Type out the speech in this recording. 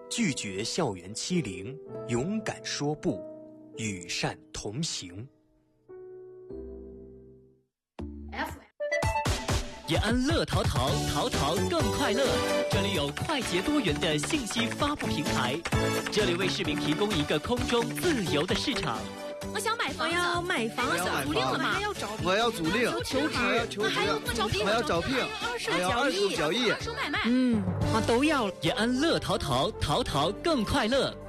拒绝校园欺凌，勇敢说不，与善同行。 延安乐淘淘，淘淘更快乐。这里有快捷多元的信息发布平台，这里为市民提供一个空中自由的市场。 我想买房子， 要买房子， 租赁了吗？ 我要租赁， 求职，还有招聘， 我要招聘， 还有二手交易， 二手买卖， 都要了。 延安乐淘淘，淘淘更快乐。